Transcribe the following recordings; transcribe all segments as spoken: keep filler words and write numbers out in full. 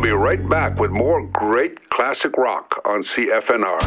be right back with more great classic rock on C F N R.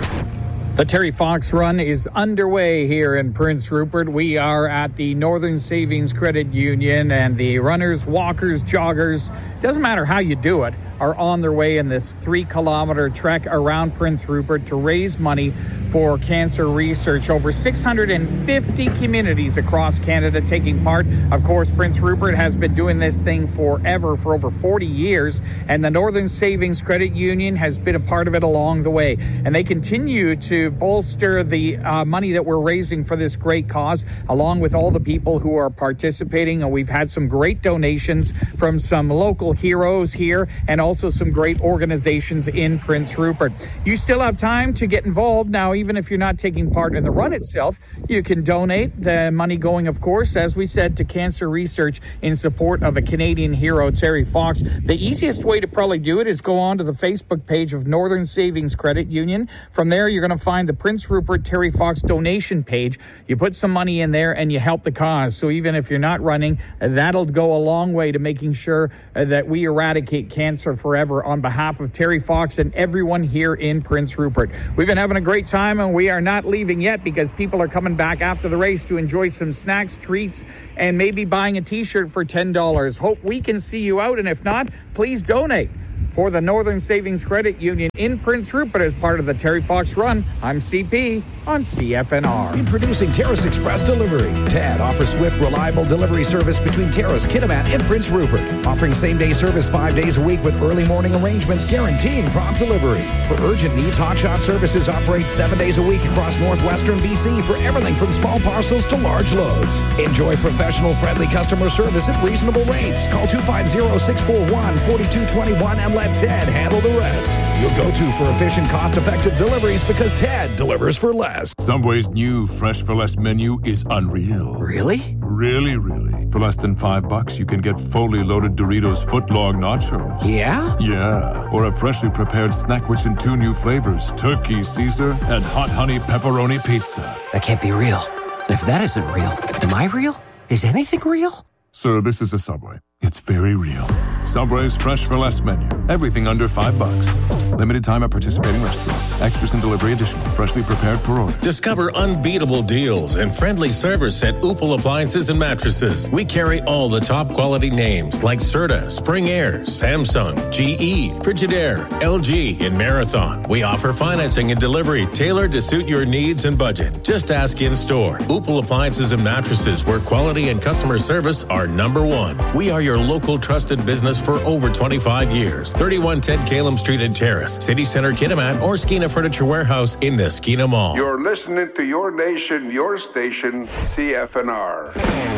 The Terry Fox Run is underway here in Prince Rupert. We are at the Northern Savings Credit Union, and the runners, walkers, joggers, doesn't matter how you do it, are on their way in this three-kilometer trek around Prince Rupert to raise money for cancer research. Over six hundred fifty communities across Canada taking part. Of course, Prince Rupert has been doing this thing forever, for over forty years, and the Northern Savings Credit Union has been a part of it along the way. And they continue to bolster the uh, money that we're raising for this great cause, along with all the people who are participating. And we've had some great donations from some local heroes here, and also some great organizations in Prince Rupert. You still have time to get involved now. Even if you're not taking part in the run itself, you can donate. The money going, of course, as we said, to cancer research in support of a Canadian hero, Terry Fox. The easiest way to probably do it is go on to the Facebook page of Northern Savings Credit Union. From there, you're going to find the Prince Rupert Terry Fox donation page. You put some money in there and you help the cause. So even if you're not running, that'll go a long way to making sure that we eradicate cancer forever on behalf of Terry Fox and everyone here in Prince Rupert. We've been having a great time, and we are not leaving yet because people are coming back after the race to enjoy some snacks, treats, and maybe buying a t-shirt for ten dollars. Hope we can see you out, and if not, please donate for the Northern Savings Credit Union in Prince Rupert as part of the Terry Fox Run. I'm C P on C F N R. Introducing Terrace Express Delivery. Tad offers swift, reliable delivery service between Terrace, Kitimat, and Prince Rupert. Offering same-day service five days a week with early morning arrangements guaranteeing prompt delivery. For urgent needs, Hotshot Services operates seven days a week across northwestern B C for everything from small parcels to large loads. Enjoy professional, friendly customer service at reasonable rates. Call two five zero, six four one, four two two one and let Ted handle the rest. You'll go to for efficient, cost-effective deliveries because Ted delivers for less. Subway's new Fresh for Less menu is unreal. Really? Really, really. For less than five bucks, you can get fully loaded Doritos footlong nachos. Yeah? Yeah. Or a freshly prepared snack rich in two new flavors, turkey Caesar and hot honey pepperoni pizza. That can't be real. And if that isn't real, am I real? Is anything real? Sir, this is a Subway. It's very real. Subway's Fresh for Less menu. Everything under five bucks. Limited time at participating restaurants. Extras and delivery additional. Freshly prepared per order. Discover unbeatable deals and friendly service at Opal Appliances and Mattresses. We carry all the top quality names like Serta, Spring Air, Samsung, G E, Frigidaire, L G, and Marathon. We offer financing and delivery tailored to suit your needs and budget. Just ask in store. Opal Appliances and Mattresses, where quality and customer service are number one. We are your local trusted business for over twenty-five years. thirty-one ten Calum Street in Terrace, City Center, Kitimat, or Skeena Furniture Warehouse in the Skeena Mall. You're listening to your nation, your station, C F N R.